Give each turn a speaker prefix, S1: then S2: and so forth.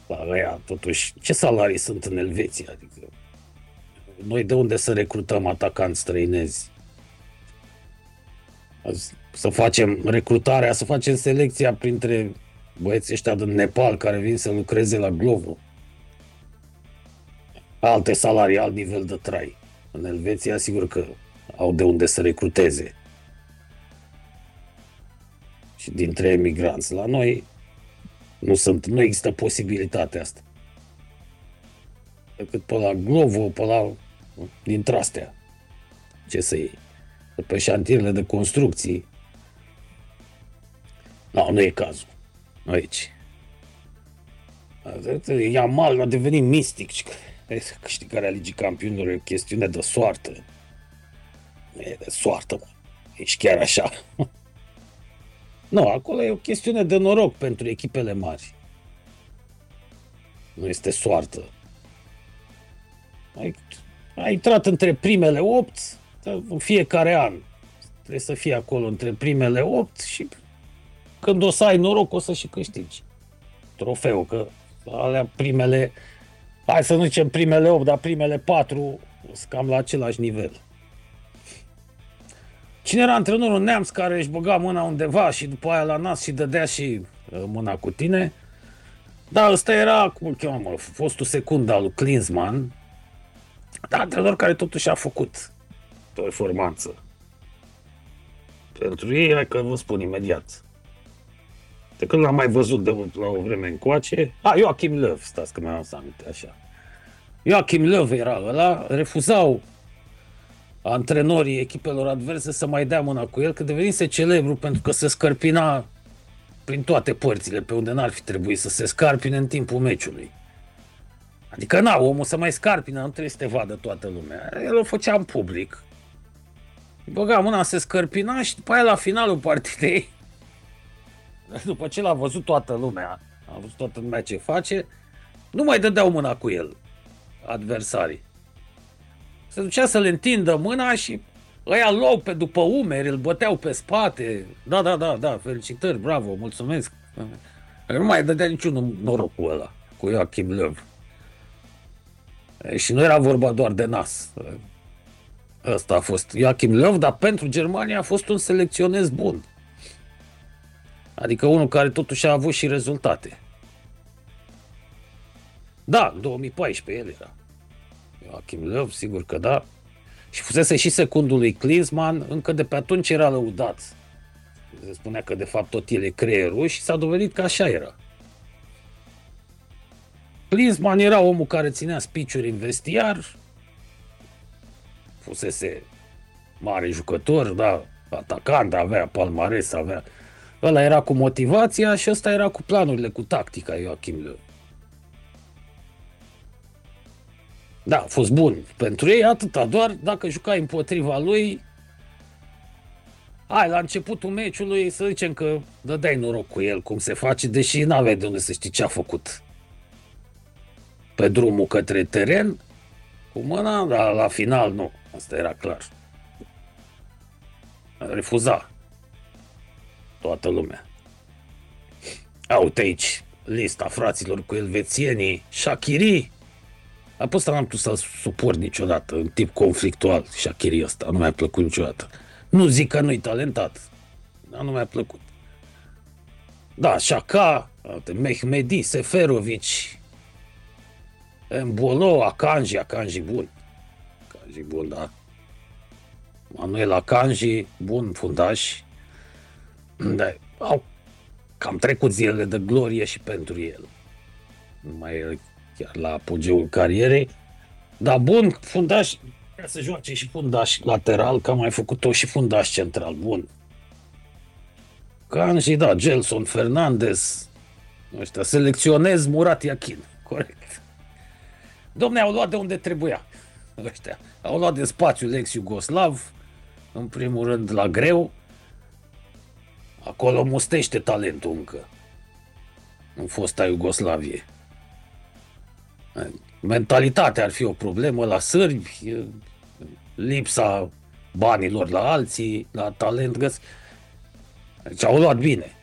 S1: La ăia, totuși, ce salarii sunt în Elveția? Adică, noi de unde să recrutăm atacanți străinezi? Să facem recrutarea, să facem selecția printre băieții ăștia din Nepal care vin să lucreze la Glovo. Alte salarii, alt nivel de trai. În Elveția, sigur că au de unde să recruteze. Și dintre emigranți. La noi nu există posibilitatea asta. Decât pe la Glovo, pe la dintre astea. Ce să iei? Pe șantierele de construcții. No, nu e cazul. Aici. Yamal a devenit mistic. Câștigarea Ligii Campionilor e o chestiune de soartă. Nu e de soartă, mă. Ești chiar așa. Nu, acolo e o chestiune de noroc pentru echipele mari. Nu este soartă. Ai intrat între primele 8 în fiecare an. Trebuie să fii acolo între primele 8 și când o să ai noroc o să și câștigi trofeul, că alea primele, hai să nu zicem primele 8, dar primele 4 sunt cam la același nivel. Cine era antrenorul neamț care își băga mâna undeva și după aia la nas și dădea și mâna cu tine? Da, ăsta era, cum îl cheamă, fostul secund al lui Klinsmann, dar antrenor care totuși a făcut performanță. Pentru ei, hai că vă spun imediat. De când l-am mai văzut de la o vreme încoace, Joachim Löw, stați că mi-am să aminte așa. Joachim Löw era ăla, refuzau antrenorii echipelor adverse să mai dea mâna cu el, că devenise celebru pentru că se scărpina prin toate părțile, pe unde n-ar fi trebuit să se scarpine în timpul meciului. Adică omul să mai scarpină, nu trebuie să te vadă toată lumea. El o făcea în public. Băga mâna, se scărpina și după aia la finalul partidei, după ce l-a văzut toată lumea, a văzut toată lumea ce face, nu mai dădeau mâna cu el adversarii. Se ducea să le întindă mâna și ăia luau pe după umeri, îl băteau pe spate. Da, felicitări, bravo, mulțumesc. Nu mai dădea niciun noroc cu ăla, cu Joachim Löw. Și nu era vorba doar de nas. Ăsta a fost Joachim Löw, dar pentru Germania a fost un selecționez bun. Adică unul care totuși a avut și rezultate. Da, în 2014 el era. Joachim Löw, sigur că da. Și fusese și secundul lui Klinsmann, încă de pe atunci era lăudat. Se spunea că de fapt tot el e creierul și s-a dovedit că așa era. Klinsmann era omul care ținea speech-uri în vestiar, fusese mare jucător, da, atacant, avea palmares, avea... Ăla era cu motivația și ăsta era cu planurile, cu tactica, Joachim Löw. Da, a fost bun pentru ei, atâta, doar dacă jucai împotriva lui, la începutul meciului să zicem că dădeai noroc cu el, cum se face, deși n-aveai de unde să știi ce a făcut. Pe drumul către teren, cu mâna, dar la final nu, asta era clar. Refuza toată lumea. Uite aici lista fraților cu elvețienii, Shaqiri. Apoi ăsta n-am putut să-l suport niciodată, în tip conflictual, Shaqiri ăsta, nu mi-a plăcut niciodată. Nu zic că nu-i talentat, dar nu mi-a plăcut. Da, Xhaka, Mehmedi, Seferovic, Mbolo, Akanji bun. Akanji bun, da. Manuel Akanji, bun fundaș. Da, au cam trecut zilele de glorie și pentru el. Nu mai e chiar la apogeul carierei. Dar bun, fundaș, vrea să joace și fundaș lateral, că a mai făcut-o și fundaș central, bun. Kanji, da, Gelson, Fernandez, ăștia, selecționez Murat Yakin, corect. Dom'le, au luat de unde trebuia ăștia. Au luat din spațiul ex-Iugoslav, în primul rând la greu. Acolo mustește talentul încă, în fosta Iugoslavie. Mentalitatea ar fi o problemă la sârbi, lipsa banilor la alții, la talent găs. Deci au luat bine.